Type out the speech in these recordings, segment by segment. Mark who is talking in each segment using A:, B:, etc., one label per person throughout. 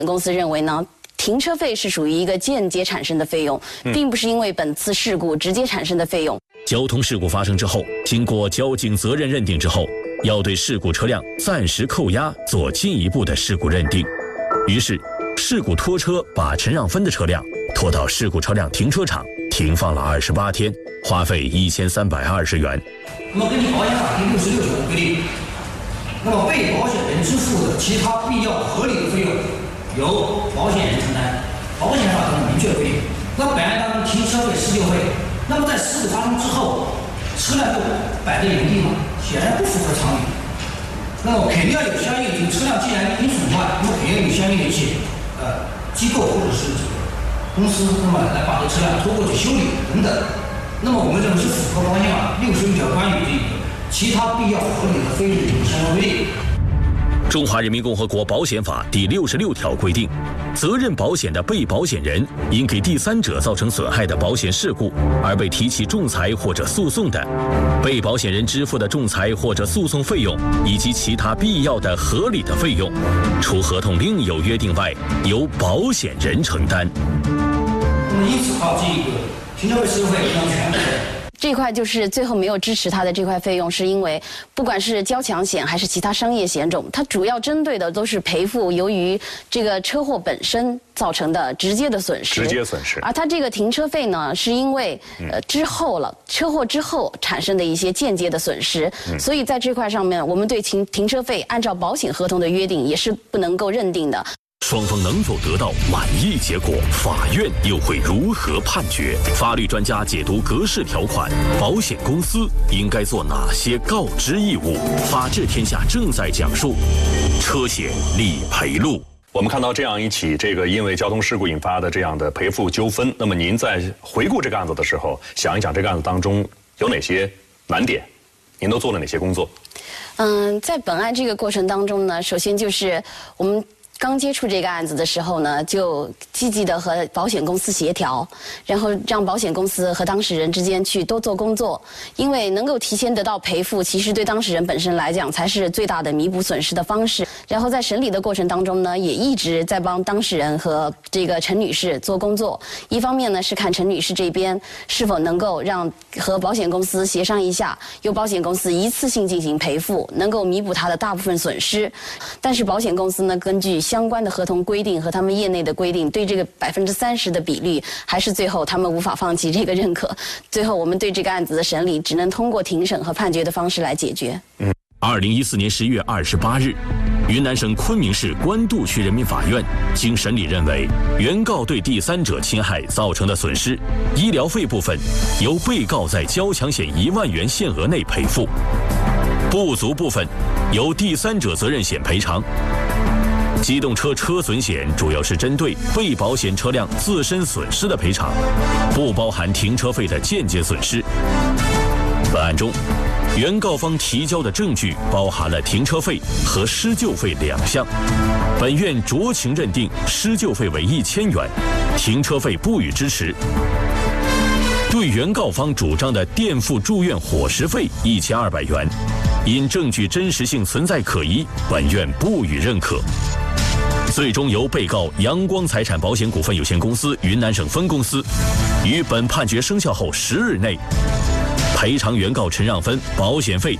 A: 公司认为呢，停车费是属于一个间接产生的费用，并不是因为本次事故直接产生的费用。
B: 交通事故发生之后，经过交警责任认定之后，要对事故车辆暂时扣押做进一步的事故认定。于是，事故拖车把陈让芬的车辆拖到事故车辆停车场停放了28天，花费1320元。
C: 那么根据保险法第66条的规定，那么被保险人支付的其他必要合理的费用由保险人承担。保险法中明确规定，那本案当中停车费、施救费，那么在事故发生之后，车辆就摆在原地嘛，显然不符合常理。那么肯定要有相应的，车辆既然因损坏，那么肯定要有相应的一些机构或者是公司，那么来把这车辆拖过去修理等等。那么我们认为是符合保险法66条关于这个其他必要合理的费用的相关规定。
B: 中华人民共和国保险法第66条规定，责任保险的被保险人因给第三者造成损害的保险事故而被提起仲裁或者诉讼的，被保险人支付的仲裁或者诉讼费用以及其他必要的合理的费用，除合同另有约定外，由保险人承担。
C: 那么因此这个停车费、施救费应当全部。
A: 这块就是最后没有支持他的这块费用，是因为不管是交强险还是其他商业险种，它主要针对的都是赔付由于这个车祸本身造成的直接的损失。
D: 直接损失。
A: 而它这个停车费呢，是因为车祸之后产生的一些间接的损失，所以在这块上面，我们对停车费按照保险合同的约定也是不能够认定的。
B: 双方能否得到满意结果？法院又会如何判决？法律专家解读格式条款，保险公司应该做哪些告知义务？法治天下正在讲述车险理赔录。
D: 我们看到这样一起因为交通事故引发的这样的赔付纠纷，那么您在回顾这个案子的时候，想一想这个案子当中有哪些难点，您都做了哪些工作？
A: 在本案这个过程当中呢，首先就是我们刚接触这个案子的时候呢，就积极的和保险公司协调，然后让保险公司和当事人之间去多做工作，因为能够提前得到赔付，其实对当事人本身来讲才是最大的弥补损失的方式。然后在审理的过程当中呢，也一直在帮当事人和这个陈女士做工作。一方面呢是看陈女士这边是否能够和保险公司协商一下，由保险公司一次性进行赔付，能够弥补她的大部分损失。但是保险公司呢，根据相关的合同规定和他们业内的规定，对这个30%的比率，还是最后他们无法放弃这个认可。最后我们对这个案子的审理，只能通过庭审和判决的方式来解决。
B: 2014年10月28日，云南省昆明市官渡区人民法院经审理认为，原告对第三者侵害造成的损失，医疗费部分由被告在交强险1万元限额内赔付，不足部分由第三者责任险赔偿。机动车车损险主要是针对被保险车辆自身损失的赔偿，不包含停车费的间接损失。本案中，原告方提交的证据包含了停车费和施救费2项，本院酌情认定施救费为1000元，停车费不予支持。对原告方主张的垫付住院伙食费1200元，因证据真实性存在可疑，本院不予认可。最终由被告阳光财产保险股份有限公司云南省分公司于本判决生效后10日内赔偿原告陈让芬保险费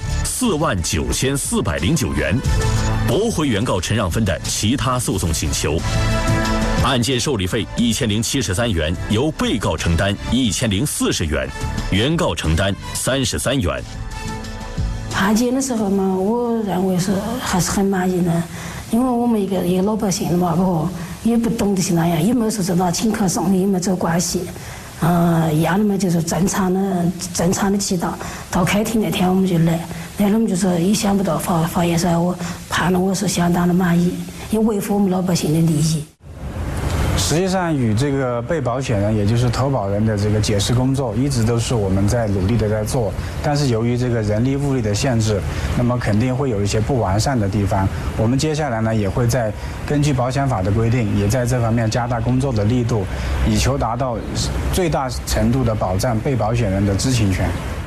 B: 49409元，驳回原告陈让芬的其他诉讼请求。案件受理费1073元，由被告承担1040元，原告承担33元。
E: 判决的时候嘛，我认为是还是很满意的。因为我们一个老百姓的嘛，也不懂得是那样，也没有说是那请客送礼，也没走关系，一样的嘛，就是正常的祈祷。到开庭那天我们就来了，我们就说也想不到法院说我判了，我是相当的满意，也维护我们老百姓的利益。
F: 实际上，与这个被保险人，也就是投保人的这个解释工作，一直都是我们在努力的在做。但是由于这个人力物力的限制，那么肯定会有一些不完善的地方。我们接下来呢，也会在根据保险法的规定，也在这方面加大工作的力度，以求达到最大程度的保障被保险人的知情权。